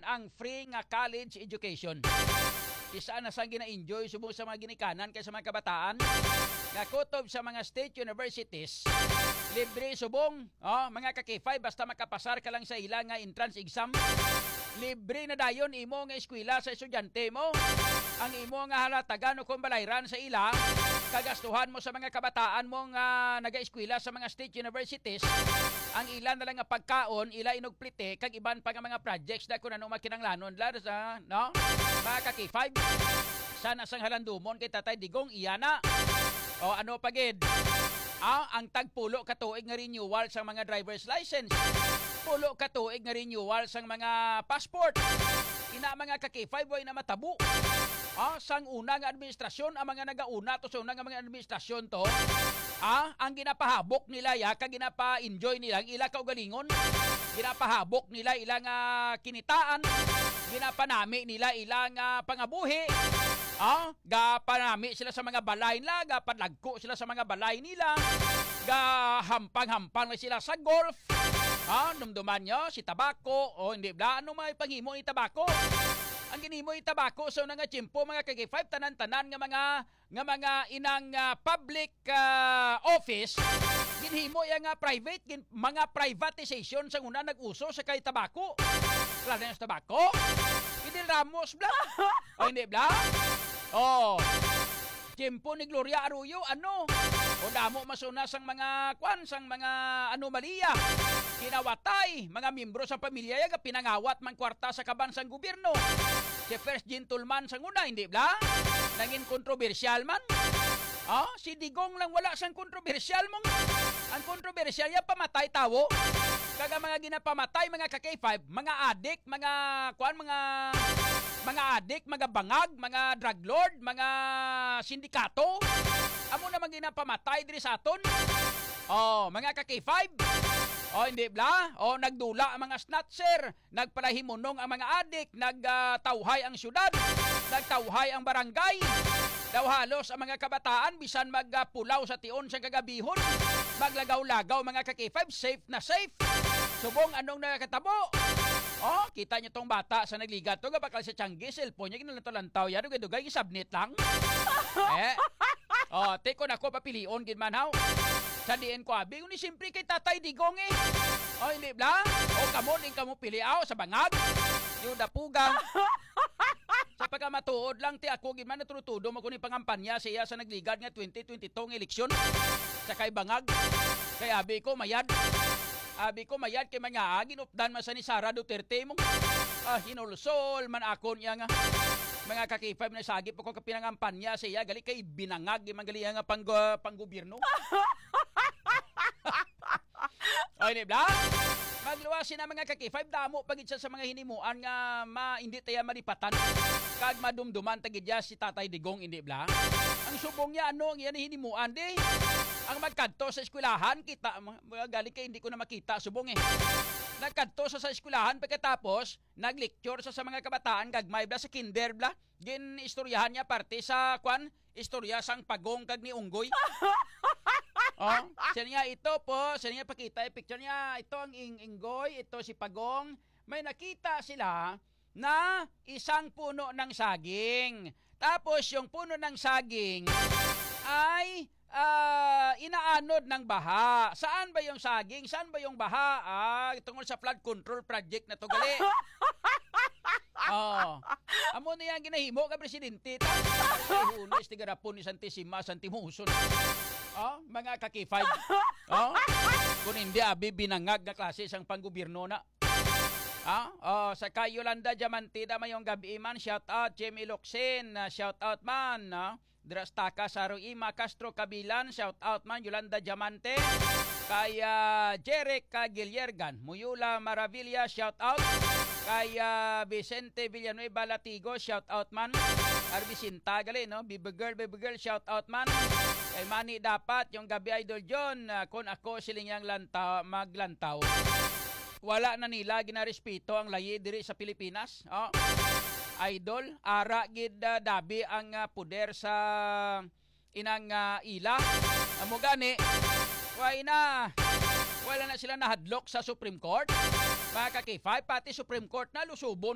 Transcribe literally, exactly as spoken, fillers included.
ang free nga college education. Isa na sang gina-enjoy subong sa mga ginikanan kay sa mga kabataan nga kutob sa mga state universities. Libre subong, oh, mga ka-K five basta makapasar ka lang sa ila nga entrance exam. Libre na dayon imo nga eskwela sa estudyante mo. Ang imo nga halatagan o kumbalayran sa ila, kagastuhan mo sa mga kabataan mo nga naga-eskwela sa mga state universities. Ang ila na lang nga pagkaon, ila inugplite, kag iban pa nga mga projects na kung ano makinanglanon la sa, no? Mga ka-K five, sana sang halandumon kay Tatay Digong iyana. O ano pagid? Ah, ang tagpulo katuig nga renewal sa mga driver's license. Pulo katuig nga renewal sa mga passport. Ina mga ka-K five way na matabo. Ah, sang una nga administrasyon, ang mga nagauna to sa una nga mga administrasyon to, ah, ang ginapahabok nila ya, kag ginapa-enjoy nila, ila kaugalingon, ginapahabok nila ilang uh, kinitaan, ginapanami nila ilang uh, pangabuhi, ah, gapanami sila sa mga balay nila, gapanlagko sila sa mga balay nila, gahampang-hampang sila sa golf, ah, numduman nyo, si tabako, o hindi ba, ano may panghimo ni tabako? Ang ginimoy tabako so nga tiyempo mga ka-K five tanan-tanan nga mga nga mga inang uh, public uh, office ginhimo ya nga private gin, mga privatization sa una nag-uso sa kay tabako. Klaro na sa tabako. Fidel Ramos bla. O hindi bla? Oh. Tiyempo ni Gloria Arroyo, ano? O damo masuna sang mga kwan, sang mga anomalya. Kinawatay, mga miyembro sa pamilya yaga pinangawat man kwarta sa kabansang gobyerno. Si first gentleman sang una, hindi bla? Nangin kontrobersyal man. Ah, si Digong lang wala sang kontrobersyal mong. Ang kontrobersyal ya pamatay tawo. Kaga mga ginapamatay mga ka-K five, mga adik, mga kwan, mga mga adik, mga bangag, mga drug lord, mga sindikato. Amo naman ginapamatay diri sa aton. Oh, mga ka-K five. Oh, hindi bla? Oh, nagdula ang mga snatcher, nagpalahimunong ang mga adik, nagtawhay uh, ang syudad, nagtawhay ang barangay. Daw halos ang mga kabataan bisan magpulaw sa tion sa kagabihon, maglagaw-lagaw mga ka-K five, safe na safe. Subong anong nakatabo? Oh, kita niyo tong bata sa nagligat to, bakal sa Tiangge, cellphone niya ginalantaw-lantaw yan, dugay-dugay isubmit lang. Eh. Oh, teko na ko papilion gid man haw. Sa diin ko abi, ni simpre kay Tatay Digong eh. Oh, hindi bla? O kamo din kamo piliaw sa bangag. Yung dapugang. Sa pagkamatuod lang ti ako gid man natutudo mo ko ni pangampanya siya sa nagligad nga twenty twenty-two nga eleksyon. Sa kay bangag. Kay abi ko mayad. Abi ko mayad kay mga ginupdan man sa ni Sara Duterte mong ah, hinulsol man akon niya nga. Mga ka-K five na sagip ako kapinangampanya siya gali kay binangag man gali nga pang panggobyerno. Ay ni bla. Magluwasin na mga ka-K five damo pagid sa mga hinimuan nga ma hindi taya malipatan. Kag madumduman tagid si Tatay Digong hindi bla. Ang subong niya ano ang yan hinimuan di. Ang magkadto sa eskwelahan kita galing kay hindi ko na makita subong eh. Nagkadto sa sa eskwelahan pagkatapos naglecture sa sa mga kabataan gagmay bla sa kinder bla. Gin istoryahan niya parte sa kwan istorya sang pagong kag ni Unggoy. Oh, siya niya ito po, siya niya pakita yung picture niya. Ito ang ing Inggoy, ito si Pagong. May nakita sila na isang puno ng saging. Tapos yung puno ng saging ay uh, inaanod ng baha. Saan ba yung saging? Saan ba yung baha? Ah, tungkol sa flood control project na to gali. Oh. Amo na yan ginahimo ka presidente. Hunis tigarapon ni Santissima Santimuson. Oh, mga ka-K five. Oh. Kung hindi abi binangag na klase sang panggobyerno na. Ah, oh, sa kay Yolanda Diamantida mayong gabi man, shout out Jamie Locsin, uh, shout out man, no? Drastaka Saruima Castro Kabilan, shout out man Yolanda Diamante. Kay uh, Jeric Giliergan, Muyula Maravilla, shout out. Kay uh, Vicente Villanueva Latigo, shout out man. Arbicinta gali, no? Baby girl, baby girl, shout out man. Kay Manny Dapat, yung gabi Idol John, uh, kung ako siling yang lantaw, maglantaw. Wala na nila ginarespeto ang layi diri sa Pilipinas. Oh. Idol, ara gid uh, dabi ang uh, puder sa inang uh, ila. Amo gani, why na? Wala na sila nahadlok sa Supreme Court. Mga ka-K five, pati Supreme Court na lusubon